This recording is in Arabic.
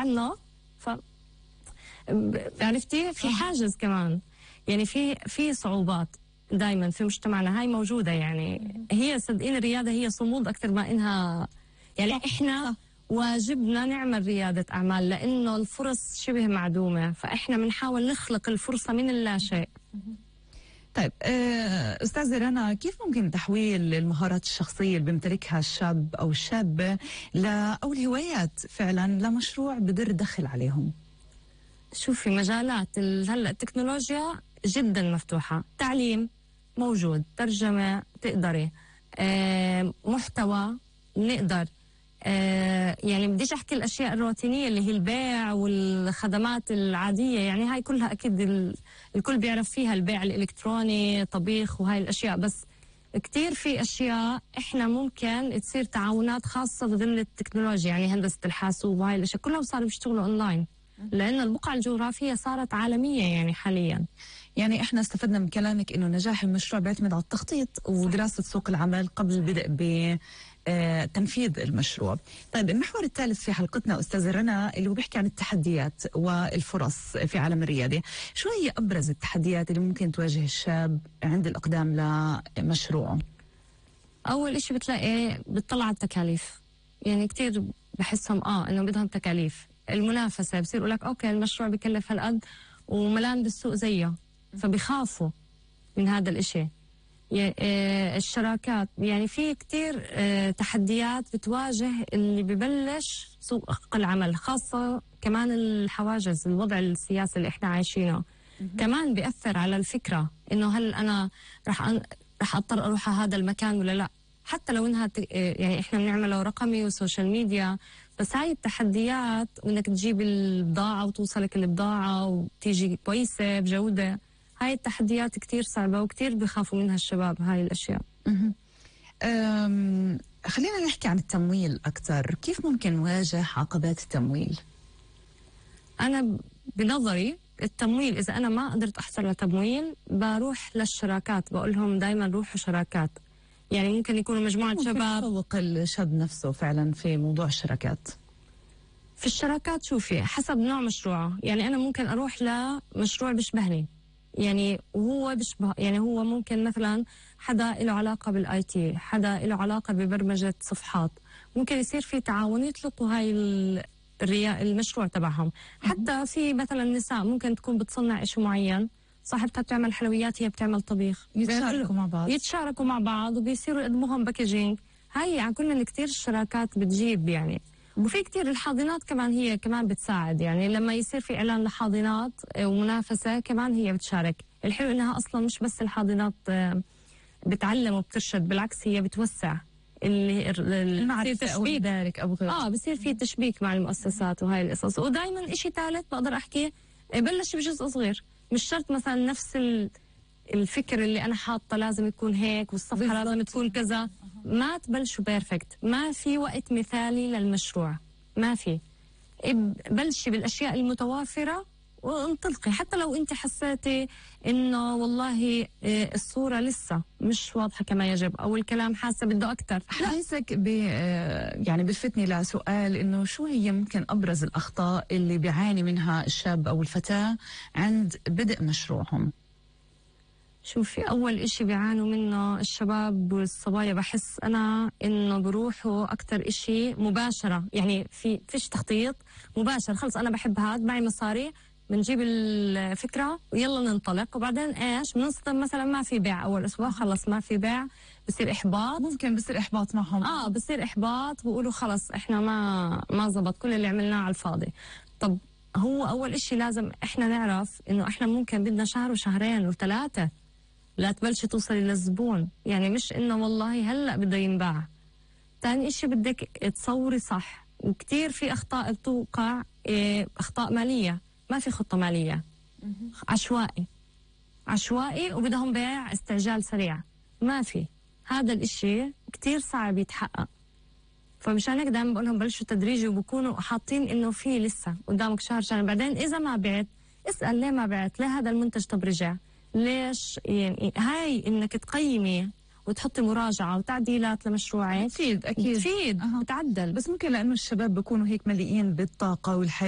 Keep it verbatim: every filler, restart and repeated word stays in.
عنه. ف عرفتي في حاجز كمان، يعني في في صعوبات دائما في مجتمعنا، هاي موجوده. يعني هي صدقين الرياده هي صمود اكثر ما انها، يعني احنا واجبنا نعمل رياده اعمال لانه الفرص شبه معدومه، فاحنا بنحاول نخلق الفرصه من اللا شيء. طيب أستاذة رنا، كيف ممكن تحويل المهارات الشخصية اللي بيمتلكها الشاب أو الشابة ل أو الهوايات فعلا لمشروع بدر دخل عليهم؟ شوفي مجالات هلا التكنولوجيا جدا مفتوحة، تعليم موجود، ترجمة تقدري، آه محتوى نقدر، آه يعني بديش أحكي الأشياء الروتينية اللي هي البيع والخدمات العادية، يعني هاي كلها أكيد الكل بيعرف فيها، البيع الإلكتروني، طبيخ وهاي الأشياء، بس كتير في أشياء إحنا ممكن تصير تعاونات خاصة بضمن التكنولوجيا، يعني هندسة الحاسوب وهاي الأشياء كلها صاروا بيشتغلوا أونلاين، لأن البقعة الجغرافية صارت عالمية يعني حاليا. يعني احنا استفدنا من كلامك انه نجاح المشروع بيعتمد على التخطيط ودراسة سوق العمل قبل البدء بتنفيذ المشروع. طيب المحور الثالث في حلقتنا أستاذة رنا اللي هو بيحكي عن التحديات والفرص في عالم الريادة. شو هي أبرز التحديات اللي ممكن تواجه الشاب عند الإقدام لمشروعه؟ أول إشي بتلاقي بتطلع على التكاليف، يعني كتير بحسهم آه إنه بدهم تكاليف، المنافسة بصير يقول لك أوكي المشروع بكلف هالقد وملان بالسوق زيه، فبيخافوا من هذا الإشي. الشراكات، يعني في كتير تحديات بتواجه اللي ببلش سوق العمل، خاصة كمان الحواجز، الوضع السياسي اللي احنا عايشينه كمان بيأثر على الفكرة انه هل انا رح أن... رح اضطر اروح على هذا المكان ولا لا، حتى لو انها ت... يعني احنا بنعمله رقمي وسوشيال ميديا، بس هاي التحديات وانك تجيب البضاعة وتوصلك البضاعة وتيجي كويسة بجودة، هاي التحديات كتير صعبة وكتير بخافوا منها الشباب هاي الأشياء. أم خلينا نحكي عن التمويل أكثر، كيف ممكن نواجه عقبات التمويل؟ أنا بنظري التمويل إذا أنا ما قدرت أحصل على تمويل بروح للشراكات، بقول لهم دايما روحوا شراكات، يعني ممكن يكونوا مجموعة ممكن شباب. يسوق الشاب نفسه فعلا في موضوع الشراكات. في الشراكات شوفي حسب نوع مشروعه، يعني أنا ممكن أروح لمشروع بيشبهني، يعني وهو بيشبه، يعني هو ممكن مثلا حدا له علاقة بالاي تي، حدا له علاقة ببرمجة صفحات، ممكن يصير في تعاون يطلقوا هاي الريا المشروع تبعهم. حتى في مثلا نساء ممكن تكون بتصنع إشي معين، صاحبتها بتعمل حلويات هي بتعمل طبيخ، يتشاركوا مع بعض يتشاركوا مع بعض وبيصيروا يقدموهم باكجينج. هاي يعني كلنا كتير الشراكات بتجيب يعني. وفي كتير الحاضنات كمان هي كمان بتساعد، يعني لما يصير في إعلان لحاضنات ومنافسة كمان هي بتشارك. الحلو إنها أصلا مش بس الحاضنات بتعلم وبترشد، بالعكس هي بتوسع اللي المعرفة أو الدارك أو غيره. آه بصير في تشبيك مع المؤسسات وهاي القصص. ودايما إشي ثالث بقدر أحكي، بلش بجزء صغير، مش شرط مثلا نفس الفكر اللي أنا حاطة لازم يكون هيك والصفحة لازم تكون كذا. ما تبلشوا بيرفكت، ما في وقت مثالي للمشروع، ما في. بلشي بالأشياء المتوافرة وانطلقي، حتى لو انت حسيتي انه والله الصورة لسه مش واضحة كما يجب او الكلام حاسة بده اكثر. حاسك ب يعني بفتني لسؤال انه شو هي ممكن ابرز الاخطاء اللي بيعاني منها الشاب او الفتاة عند بدء مشروعهم؟ شوفي أول إشي بيعانوا منه الشباب والصبايا بحس أنا إنه بروحوا أكتر إشي مباشرة، يعني في فيش تخطيط مباشر، خلص أنا بحب هاد معي مصاري بنجيب الفكرة ويلا ننطلق، وبعدين إيش بنصدم مثلا ما في بيع أول أسبوع، خلص ما في بيع، بصير إحباط. ممكن بصير إحباط معهم. آه بصير إحباط، بقولوا خلص إحنا ما ما زبط كل اللي عملناه على الفاضي. طب هو أول إشي لازم إحنا نعرف إنه إحنا ممكن بدنا شهر وشهرين وثلاثة لا تبلشي توصلي للزبون، يعني مش انه والله هلا بده ينباع. ثاني اشي بدك تصوري صح، وكتير في اخطاء بتوقع، إيه اخطاء ماليه، ما في خطه ماليه، عشوائي عشوائي وبدهم بيع استعجال سريع، ما في. هذا الاشي كتير صعب يتحقق، فمشان هيك دائما بقول لهم بلشوا تدريجي وبكونوا حاطين انه في لسه قدامك شهر شهر، بعدين اذا ما بعت اسال ليه ما بعت، ليه هذا المنتج طب رجع ليش. يعني هاي انك تقيمي وتحطي مراجعه وتعديلات لمشروعك بتفيد اكيد بتفيد أه. بتعدل. بس ممكن لانه الشباب بيكونوا هيك مليئين بالطاقه والحياه